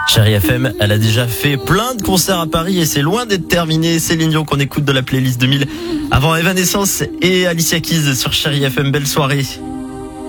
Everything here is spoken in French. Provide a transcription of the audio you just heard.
Chérie FM, elle a déjà fait plein de concerts à Paris et c'est loin d'être terminé. Céline Dion qu'on écoute de la playlist 2000 avant Evanescence et Alicia Keys sur Chérie FM. Belle soirée.